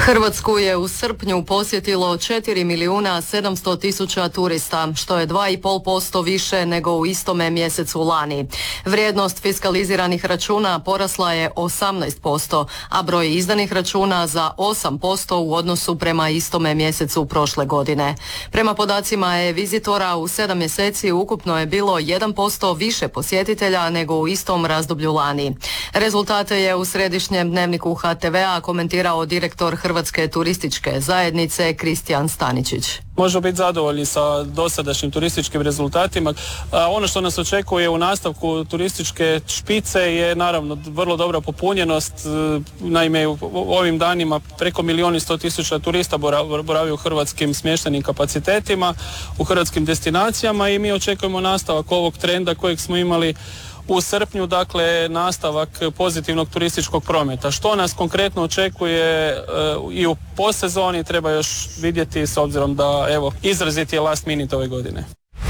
Hrvatsku je u srpnju posjetilo 4.700.000 turista, što je 2,5% više nego u istome mjesecu lani. Vrijednost fiskaliziranih računa porasla je 18%, a broj izdanih računa za 8% u odnosu prema istome mjesecu prošle godine. Prema podacima e-vizitora u 7 mjeseci ukupno je bilo 1% više posjetitelja nego u istom razdoblju lani. Rezultate je u središnjem dnevniku HTV-a komentirao direktor Hrvatske turističke zajednice Kristijan Staničić. Možemo biti zadovoljni sa dosadašnjim turističkim rezultatima. Ono što nas očekuje u nastavku turističke špice je naravno vrlo dobra popunjenost. Naime, u ovim danima preko 1.100.000 turista boravi u hrvatskim smještajnim kapacitetima, u hrvatskim destinacijama i mi očekujemo nastavak ovog trenda kojeg smo imali u srpnju, dakle nastavak pozitivnog turističkog prometa. Što nas konkretno očekuje i u postsezoni treba još vidjeti s obzirom da izraziti je last minute ove godine.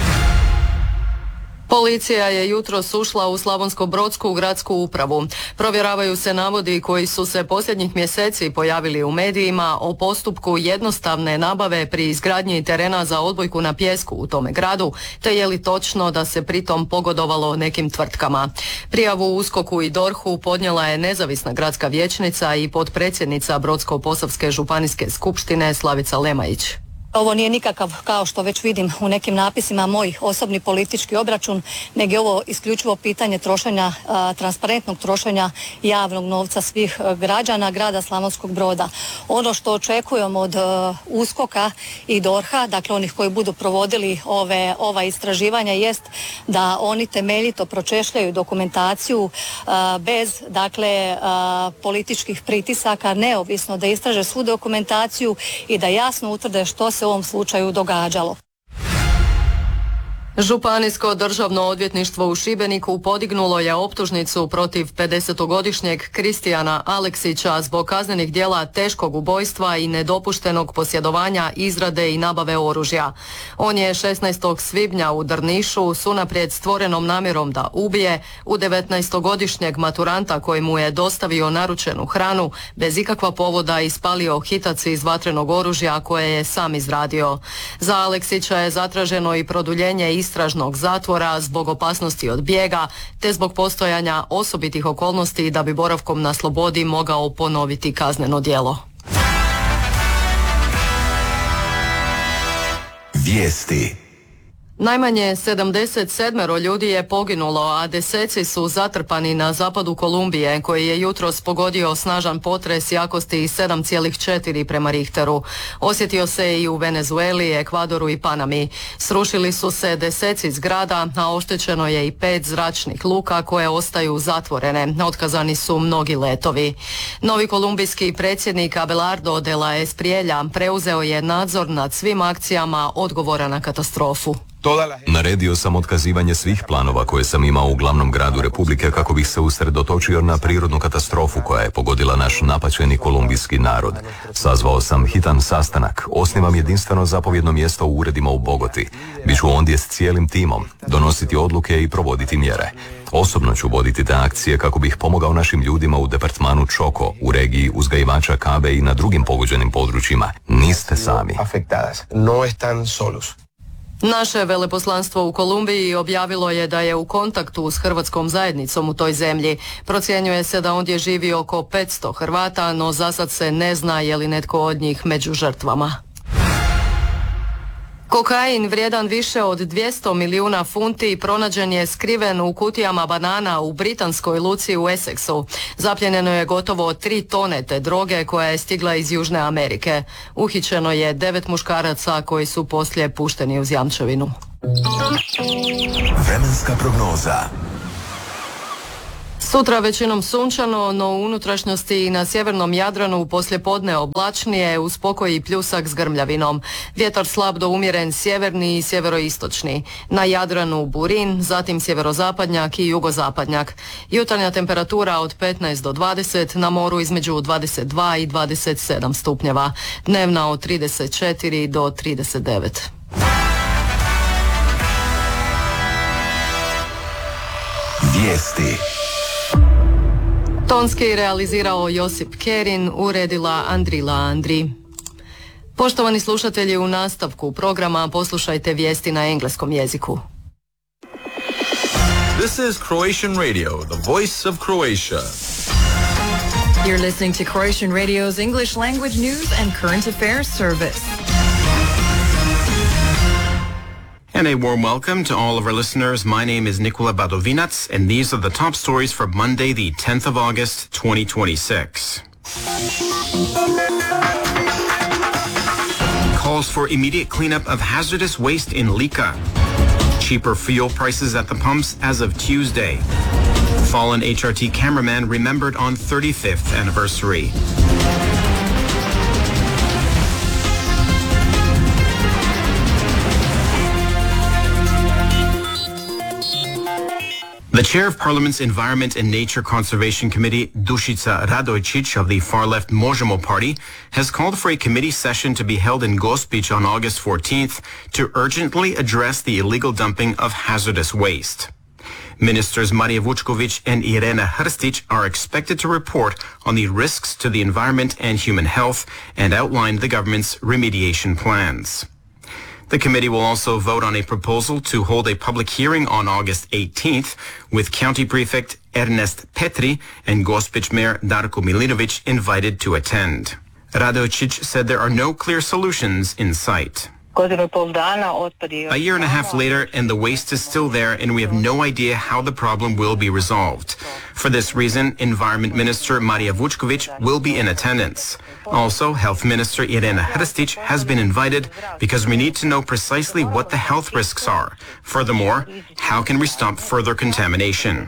Policija je jutros ušla u Slavonsko-brodsku gradsku upravu. Provjeravaju se navodi koji su se posljednjih mjeseci pojavili u medijima o postupku jednostavne nabave pri izgradnji terena za odbojku na pijesku u tome gradu, te je li točno da se pritom pogodovalo nekim tvrtkama. Prijavu USKOK-u i DORH-u podnijela je nezavisna gradska vijećnica i potpredsjednica Brodsko-posavske županijske skupštine Slavica Lemajić. Ovo nije nikakav, kao što već vidim u nekim napisima, moj osobni politički obračun, nego je ovo isključivo pitanje trošenja, transparentnog trošenja javnog novca svih građana grada Slavonskog Broda. Ono što očekujemo od USKOK-a i DORH-a, dakle onih koji budu provodili ova istraživanja, jest da oni temeljito pročešljaju dokumentaciju bez, dakle, političkih pritisaka, neovisno da istraže svu dokumentaciju i da jasno utvrde što se u ovom slučaju događalo. Županijsko državno odvjetništvo u Šibeniku podignulo je optužnicu protiv 50-godišnjeg Kristijana Aleksića zbog kaznenih djela teškog ubojstva i nedopuštenog posjedovanja, izrade i nabave oružja. On je 16. svibnja u Drnišu s unaprijed stvorenom namjerom da ubije u 19-godišnjeg maturanta koji mu je dostavio naručenu hranu bez ikakva povoda ispalio hitac iz vatrenog oružja koje je sam izradio. Za Aleksića je zatraženo i produljenje istražnog zatvora zbog opasnosti od bijega te zbog postojanja osobitih okolnosti da bi boravkom na slobodi mogao ponoviti kazneno djelo. Vijesti. Najmanje 77 ljudi je poginulo, a deseci su zatrpani na zapadu Kolumbije, koji je jutros pogodio snažan potres jakosti 7,4 prema Richteru. Osjetio se i u Venezueli, Ekvadoru i Panami. Srušili su se deseci zgrada, a oštećeno je i 5 zračnih luka koje ostaju zatvorene. Otkazani su mnogi letovi. Novi kolumbijski predsjednik Abelardo de la Espriella preuzeo je nadzor nad svim akcijama odgovora na katastrofu. Naredio sam otkazivanje svih planova koje sam imao u glavnom gradu Republike kako bih se usredotočio na prirodnu katastrofu koja je pogodila naš napaćeni kolumbijski narod. Sazvao sam hitan sastanak, osnivam jedinstveno zapovjedno mjesto u uredima u Bogoti. Biću ondje s cijelim timom, donositi odluke i provoditi mjere. Osobno ću voditi te akcije kako bih pomogao našim ljudima u departmanu Choco, u regiji uzgajivača kave i na drugim pogođenim područjima. Niste sami. Naše veleposlanstvo u Kolumbiji objavilo je da je u kontaktu s hrvatskom zajednicom u toj zemlji. Procjenjuje se da ondje živi oko 500 Hrvata, no zasad se ne zna je li netko od njih među žrtvama. Kokain vrijedan više od 200 milijuna funti pronađen je skriven u kutijama banana u britanskoj luci u Essexu. Zapljenjeno je gotovo 3 tone te droge koja je stigla iz Južne Amerike. Uhićeno je 9 muškaraca koji su poslije pušteni uz jamčevinu. Vremenska prognoza. Sutra većinom sunčano, no u unutrašnjosti i na sjevernom Jadranu poslijepodne oblačnije uz pokoj i pljusak s grmljavinom. Vjetar slab do umjeren sjeverni i sjeveroistočni. Na Jadranu burin, zatim sjeverozapadnjak i jugozapadnjak. Jutarnja temperatura od 15 do 20, na moru između 22 i 27 stupnjeva. Dnevna od 34 do 39. Vijesti. Tonski realizirao Josip Kerin, uredila Andrila Andri. Poštovani slušatelji, u nastavku programa poslušajte vijesti na engleskom jeziku. This is Croatian Radio, the voice of Croatia. You're listening to Croatian Radio's English language news and current affairs service. And a warm welcome to all of our listeners. My name is Nikola Badovinac, and these are the top stories for Monday, the 10th of August, 2026. Calls for immediate cleanup of hazardous waste in Lika. Cheaper fuel prices at the pumps as of Tuesday. Fallen HRT cameraman remembered on 35th anniversary. The chair of Parliament's Environment and Nature Conservation Committee, Dušica Radojčić of the far-left Možemo party, has called for a committee session to be held in Gospić on August 14th to urgently address the illegal dumping of hazardous waste. Ministers Marija Vučković and Irena Hrstić are expected to report on the risks to the environment and human health and outline the government's remediation plans. The committee will also vote on a proposal to hold a public hearing on August 18th with County Prefect Ernest Petri and Gospić Mayor Darko Milinović invited to attend. Radojčić said there are no clear solutions in sight. A year and a half later, and the waste is still there, and we have no idea how the problem will be resolved. For this reason, Environment Minister Marija Vučković will be in attendance. Also, Health Minister Irena Hrstić has been invited because we need to know precisely what the health risks are. Furthermore, how can we stop further contamination?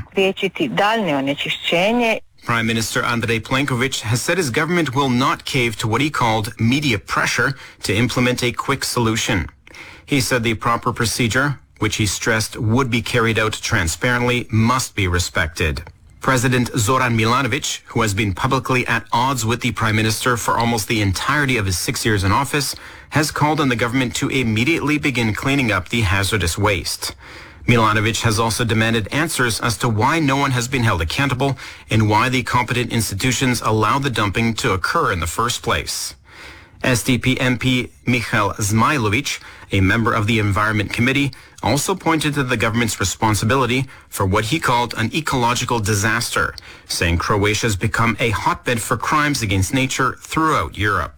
Prime Minister Andrej Plenković has said his government will not cave to what he called media pressure to implement a quick solution. He said the proper procedure, which he stressed would be carried out transparently, must be respected. President Zoran Milanović, who has been publicly at odds with the Prime Minister for almost the entirety of his 6 years in office, has called on the government to immediately begin cleaning up the hazardous waste. Milanović has also demanded answers as to why no one has been held accountable and why the competent institutions allowed the dumping to occur in the first place. SDP MP Michael Zmajlović, a member of the Environment Committee, also pointed to the government's responsibility for what he called an ecological disaster, saying Croatia has become a hotbed for crimes against nature throughout Europe.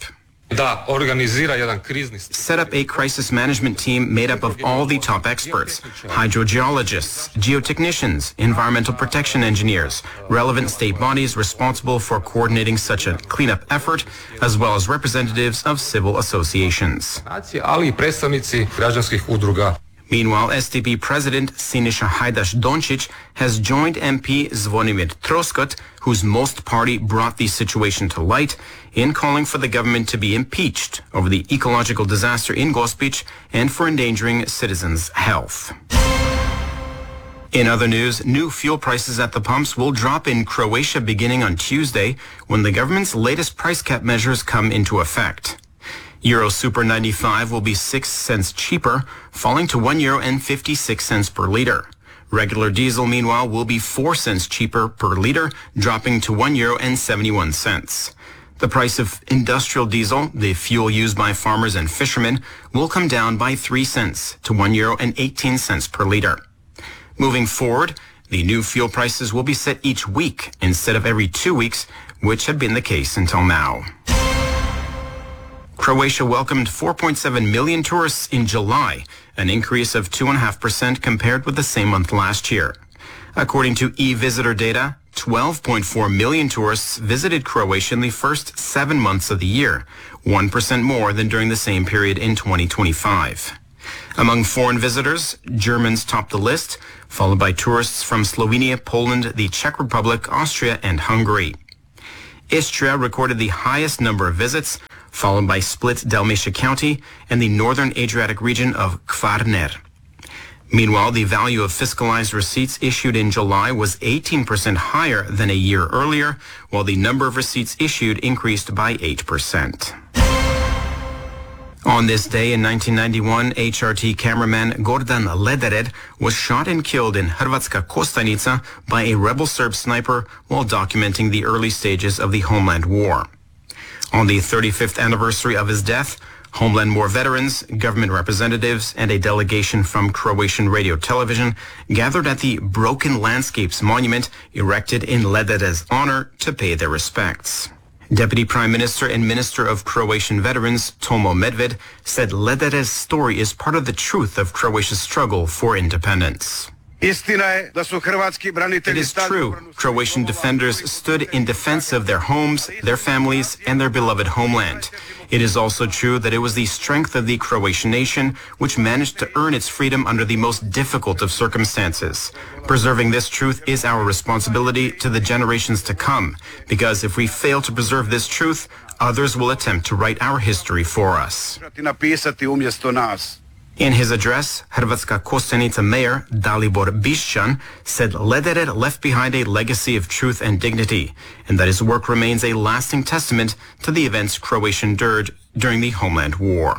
Set up a crisis management team made up of all the top experts, hydrogeologists, geotechnicians, environmental protection engineers, relevant state bodies responsible for coordinating such a cleanup effort, as well as representatives of civil associations. Meanwhile, SDP President Siniša Hajdaš-Dončić has joined MP Zvonimir Troskot, whose Most party brought the situation to light, in calling for the government to be impeached over the ecological disaster in Gospić and for endangering citizens' health. In other news, new fuel prices at the pumps will drop in Croatia beginning on Tuesday when the government's latest price cap measures come into effect. Euro Super 95 will be 6 cents cheaper, falling to €1.56 per litre. Regular diesel, meanwhile, will be 4 cents cheaper per litre, dropping to €1.71. The price of industrial diesel, the fuel used by farmers and fishermen, will come down by 3 cents to €1.18 per litre. Moving forward, the new fuel prices will be set each week instead of every 2 weeks, which had been the case until now. Croatia welcomed 4.7 million tourists in July, an increase of 2.5% compared with the same month last year. According to e-visitor data, 12.4 million tourists visited Croatia in the first 7 months of the year, 1% more than during the same period in 2025. Among foreign visitors, Germans topped the list, followed by tourists from Slovenia, Poland, the Czech Republic, Austria, and Hungary. Istria recorded the highest number of visits, followed by Split, Dalmatia County, and the northern Adriatic region of Kvarner. Meanwhile, the value of fiscalized receipts issued in July was 18% higher than a year earlier, while the number of receipts issued increased by 8%. On this day in 1991, HRT cameraman Gordan Lederer was shot and killed in Hrvatska Kostajnica by a rebel Serb sniper while documenting the early stages of the Homeland War. On the 35th anniversary of his death, Homeland War veterans, government representatives, and a delegation from Croatian radio television gathered at the Broken Landscapes Monument erected in Lederer's honor to pay their respects. Deputy Prime Minister and Minister of Croatian Veterans Tomo Medved said Lederer's story is part of the truth of Croatia's struggle for independence. It is true. Croatian defenders stood in defense of their homes, their families, and their beloved homeland. It is also true that it was the strength of the Croatian nation which managed to earn its freedom under the most difficult of circumstances. Preserving this truth is our responsibility to the generations to come, because if we fail to preserve this truth, others will attempt to write our history for us. In his address, Hrvatska Kostajnica Mayor Dalibor Bišćan said Lederer left behind a legacy of truth and dignity, and that his work remains a lasting testament to the events Croatia endured during the Homeland War.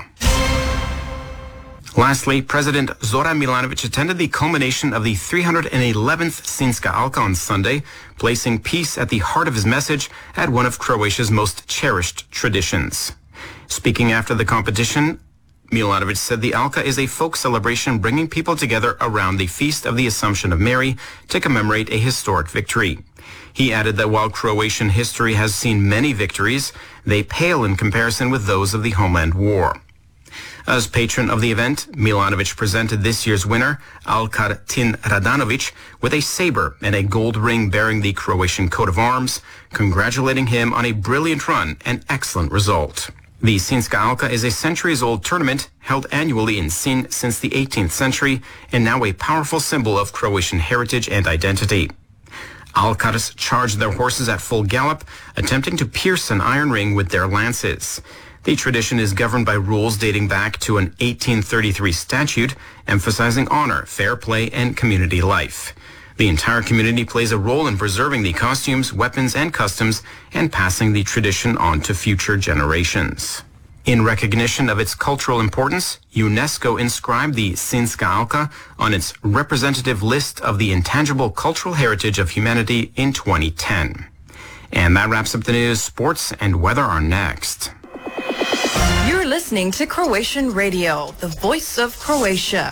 Lastly, President Zoran Milanović attended the culmination of the 311th Sinjska Alka on Sunday, placing peace at the heart of his message at one of Croatia's most cherished traditions. Speaking after the competition, Milanović said the Alka is a folk celebration bringing people together around the Feast of the Assumption of Mary to commemorate a historic victory. He added that while Croatian history has seen many victories, they pale in comparison with those of the Homeland War. As patron of the event, Milanović presented this year's winner, Alkar Tin Radanović, with a saber and a gold ring bearing the Croatian coat of arms, congratulating him on a brilliant run and excellent result. The Sinjska Alka is a centuries-old tournament held annually in Sinj since the 18th century and now a powerful symbol of Croatian heritage and identity. Alkars charged their horses at full gallop, attempting to pierce an iron ring with their lances. The tradition is governed by rules dating back to an 1833 statute emphasizing honor, fair play, and community life. The entire community plays a role in preserving the costumes, weapons, and customs and passing the tradition on to future generations. In recognition of its cultural importance, UNESCO inscribed the Sinjska Alka on its representative list of the intangible cultural heritage of humanity in 2010. And that wraps up the news. Sports and weather are next. You're listening to Croatian Radio, the voice of Croatia.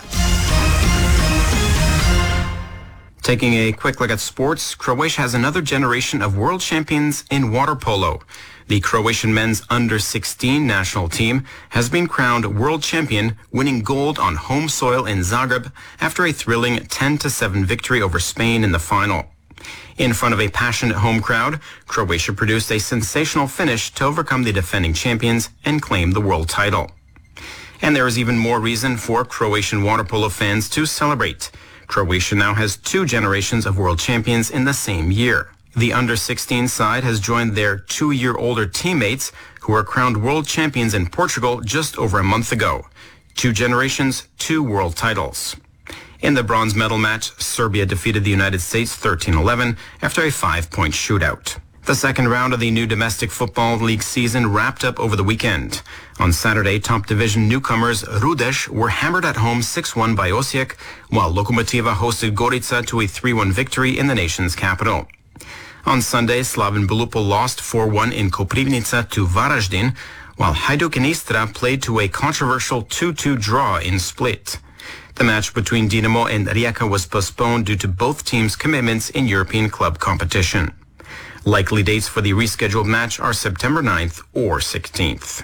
Taking a quick look at sports, Croatia has another generation of world champions in water polo. The Croatian men's under-16 national team has been crowned world champion, winning gold on home soil in Zagreb after a thrilling 10-7 victory over Spain in the final. In front of a passionate home crowd, Croatia produced a sensational finish to overcome the defending champions and claim the world title. And there is even more reason for Croatian water polo fans to celebrate. Croatia now has 2 generations of world champions in the same year. The under-16 side has joined their 2-year-older teammates who were crowned world champions in Portugal just over a month ago. 2 generations, 2 world titles. In the bronze medal match, Serbia defeated the United States 13-11 after a 5-point shootout. The second round of the new domestic football league season wrapped up over the weekend. On Saturday, top division newcomers Rudeš were hammered at home 6-1 by Osijek, while Lokomotiva hosted Gorica to a 3-1 victory in the nation's capital. On Sunday, Slaven Belupo lost 4-1 in Koprivnica to Varaždin, while Hajduk and Istra played to a controversial 2-2 draw in Split. The match between Dinamo and Rijeka was postponed due to both teams' commitments in European club competition. Likely dates for the rescheduled match are September 9th or 16th.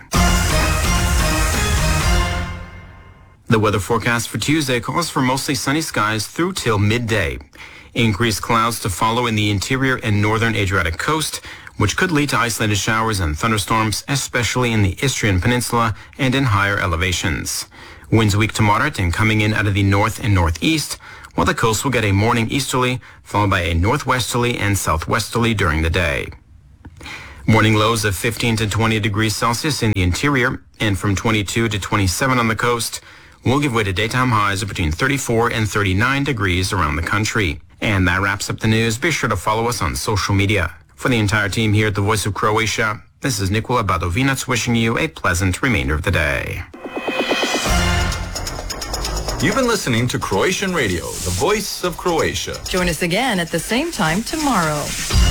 The weather forecast for Tuesday calls for mostly sunny skies through till midday. Increased clouds to follow in the interior and northern Adriatic coast, which could lead to isolated showers and thunderstorms, especially in the Istrian Peninsula and in higher elevations. Winds weak to moderate and coming in out of the north and northeast, while the coast will get a morning easterly, followed by a northwesterly and southwesterly during the day. Morning lows of 15 to 20 degrees Celsius in the interior and from 22 to 27 on the coast will give way to daytime highs of between 34 and 39 degrees around the country. And that wraps up the news. Be sure to follow us on social media. For the entire team here at the Voice of Croatia, this is Nikola Badovinac wishing you a pleasant remainder of the day. You've been listening to Croatian Radio, the voice of Croatia. Join us again at the same time tomorrow.